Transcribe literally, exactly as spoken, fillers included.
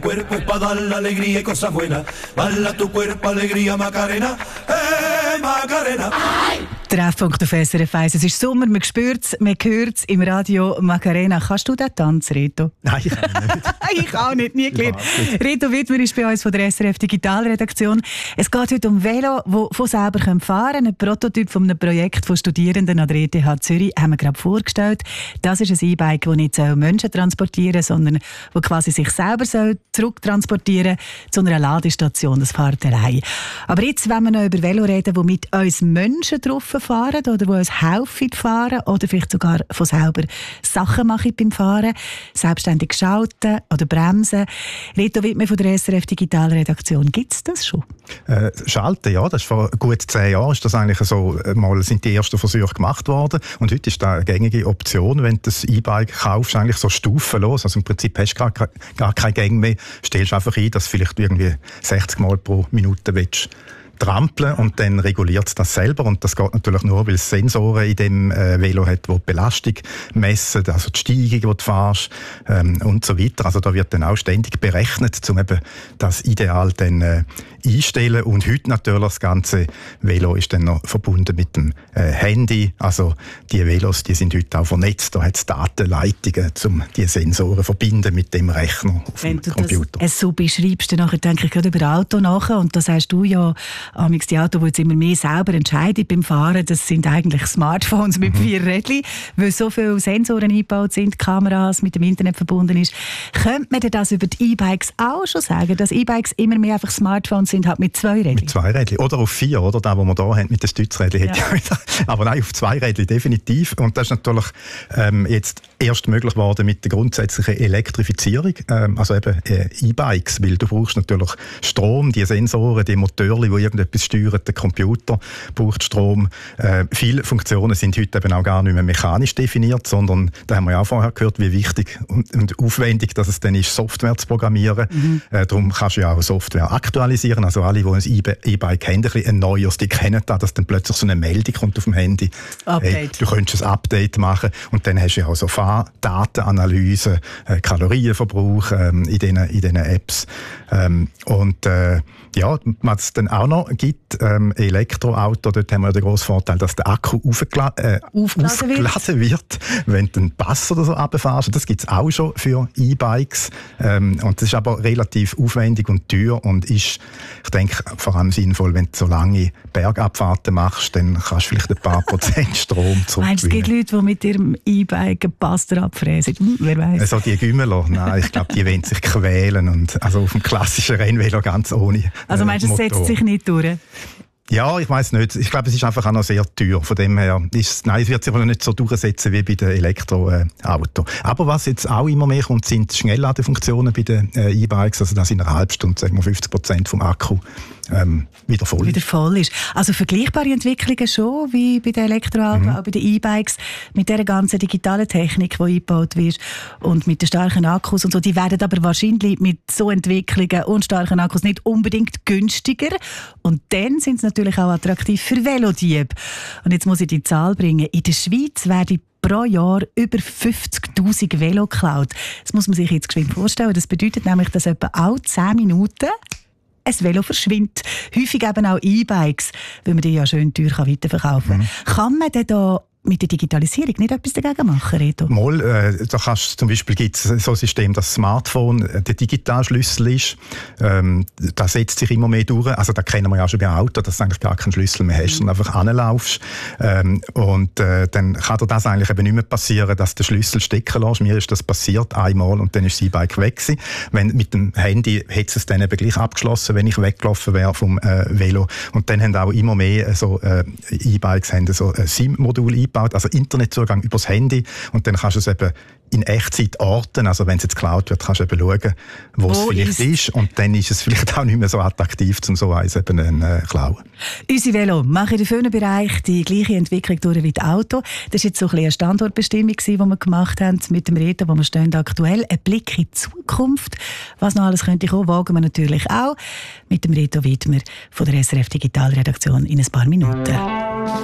cuerpo es para dar la alegría y cosas buenas. Bala tu cuerpo, alegría, Macarena. Hey, Macarena. Treffpunkt auf S R F eins. Es ist Sommer, man spürt es, man hört es im Radio Macarena. Kannst du den tanzen, Reto? Nein, ich kann nicht. Ich auch nicht, nie gelernt. Reto Wittmer ist bei uns von der S R F Digitalredaktion. Es geht heute um Velo, die von selber fahren können. Ein Prototyp von einem Projekt von Studierenden an der E T H Zürich haben wir gerade vorgestellt. Das ist ein E-Bike, das nicht Menschen transportieren soll, sondern das quasi sich selber zurücktransportieren soll zu einer Ladestation. Das fährt allein. Aber jetzt wollen wir noch über Velo reden, die mit uns Menschen drauf fahren oder die uns helfen fahren oder vielleicht sogar von selber Sachen machen beim Fahren, selbstständig schalten oder bremsen. Reto Wittmer von der S R F Digitalredaktion, gibt es das schon? Äh, schalten, ja, das ist vor gut zehn Jahren ist das eigentlich so, mal sind die ersten Versuche gemacht worden und heute ist das eine gängige Option, wenn du das E-Bike kaufst, eigentlich so stufenlos, also im Prinzip hast du gar, gar keinen Gang mehr, stellst einfach ein, dass du vielleicht irgendwie sechzig Mal pro Minute willst trampeln und dann reguliert es das selber und das geht natürlich nur, weil es Sensoren in dem äh, Velo hat, die die Belastung messen, also die Steigung, die du fährst ähm, und so weiter. Also da wird dann auch ständig berechnet, um eben das Ideal dann äh, einstellen und heute natürlich das ganze Velo ist dann noch verbunden mit dem äh, Handy, also die Velos, die sind heute auch vernetzt, da hat es Datenleitungen, um die Sensoren zu verbinden mit dem Rechner auf Wenn dem Computer. Wenn du das so beschreibst, dann denke ich gerade über Auto nach und da sagst du ja, amigs die Autos, die jetzt immer mehr selber entscheiden beim Fahren, das sind eigentlich Smartphones mit mhm. vier Rädchen, weil so viele Sensoren eingebaut sind, Kameras mit dem Internet verbunden ist. Könnte man denn das über die E-Bikes auch schon sagen, dass E-Bikes immer mehr einfach Smartphones sind, halt mit zwei Rädchen? Mit zwei Rädchen. Oder auf vier, oder? Da, wo wir da haben mit den Stützrädchen. Ja. Aber nein, auf zwei Rädchen definitiv. Und das ist natürlich ähm, jetzt erst möglich geworden mit der grundsätzlichen Elektrifizierung. Ähm, also eben äh, E-Bikes, weil du brauchst natürlich Strom, die Sensoren, die Motoren, die irgendetwas steuern, der Computer braucht Strom. Äh, viele Funktionen sind heute eben auch gar nicht mehr mechanisch definiert, sondern, da haben wir ja auch vorher gehört, wie wichtig und, und aufwendig dass es dann ist, Software zu programmieren. Mhm. Äh, darum kannst du ja auch Software aktualisieren. Also alle, die ein E-Bike haben, ein, ein neues, die kennen das, dass dann plötzlich so eine Meldung kommt auf dem Handy. Hey, du könntest ein Update machen und dann hast du ja auch so Fahrdatenanalyse, äh, Kalorienverbrauch ähm, in diesen in diesen Apps. Ähm, und äh, ja, was es dann auch noch gibt, ähm, Elektroauto, dort haben wir den grossen Vorteil, dass der Akku aufgela- äh, aufgeladen wird. wird, wenn du einen Pass oder so runterfährst. Das gibt es auch schon für E-Bikes. Ähm, und das ist aber relativ aufwendig und teuer und ist, ich denke, vor allem sinnvoll, wenn du so lange Bergabfahrten machst, dann kannst du vielleicht ein paar Prozent Strom zurückgewinnen. Meinst du, es gibt Leute, die mit ihrem E-Bike einen Pass abfräsen? Hm, wer weiß? Also die Gümmeler, nein, ich glaube, die wollen sich quälen. Und also auf dem klassischen Rennvelo ganz ohne Also meinst du, es setzt sich nicht durch? Ja, ich weiss nicht. Ich glaube, es ist einfach auch noch sehr teuer. Von dem her ist, nein, es wird sich aber nicht so durchsetzen wie bei den Elektroautos. Aber was jetzt auch immer mehr kommt, sind Schnellladefunktionen bei den äh, E-Bikes. Also dass in einer halben Stunde, sagen wir, fünfzig Prozent vom Akku ähm, wieder voll wieder voll ist. Also vergleichbare Entwicklungen schon wie bei den Elektroautos, mhm. auch bei den E-Bikes, mit der ganzen digitalen Technik, die eingebaut wird und mit den starken Akkus und so. Die werden aber wahrscheinlich mit so Entwicklungen und starken Akkus nicht unbedingt günstiger. Und dann sind es natürlich auch attraktiv für Velodiebe. Und jetzt muss ich die Zahl bringen. In der Schweiz werden pro Jahr über fünfzigtausend Velo geklaut. Das muss man sich jetzt geschwind vorstellen. Das bedeutet nämlich, dass etwa alle zehn Minuten ein Velo verschwindet. Häufig eben auch E-Bikes, weil man die ja schön teuer weiterverkaufen kann. Mhm. Kann man denn da mit der Digitalisierung nicht etwas dagegen machen, Reto? Mal, äh, da kannst, zum Beispiel gibt es so ein System, dass das Smartphone der Digitalschlüssel ist. Ähm, das setzt sich immer mehr durch. Also da kennen wir ja auch schon bei Auto, dass du eigentlich gar keinen Schlüssel mehr hast, sondern einfach anlaufst. Ähm, und äh, dann kann dir das eigentlich eben nicht mehr passieren, dass du den Schlüssel stecken lässt. Mir ist das passiert einmal und dann ist das E-Bike weg gewesen. Wenn, mit dem Handy hätte es dann eben gleich abgeschlossen, wenn ich weggelaufen wäre vom äh, Velo. Und dann haben auch immer mehr so äh, E-Bikes haben so ein SIM-Modul eingebaut, also Internetzugang übers Handy und dann kannst du es eben in Echtzeit orten, also wenn es jetzt geklaut wird, kannst du eben schauen, wo, wo es vielleicht ist. ist und dann ist es vielleicht auch nicht mehr so attraktiv, um so eins eben äh, klauen. Unsere Velo machen in vielen Bereichen die gleiche Entwicklung durch wie das Auto. Das war jetzt so ein bisschen eine Standortbestimmung, die wir gemacht haben mit dem Reto, wo wir stehen aktuell. Ein Blick in die Zukunft. Was noch alles könnte kommen, wagen wir natürlich auch mit dem Reto Wittmer von der S R F Digitalredaktion in ein paar Minuten.